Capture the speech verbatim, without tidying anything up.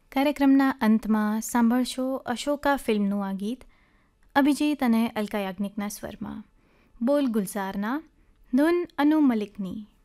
કાર્યક્રમના અંતમાં સાંભળશો અશોકા ફિલ્મનું આ ગીત અભિજીત અને અલકા યાજ્ઞિકના સ્વરમાં. બોલ ગુલઝારના ધૂન અનુ મલિકની.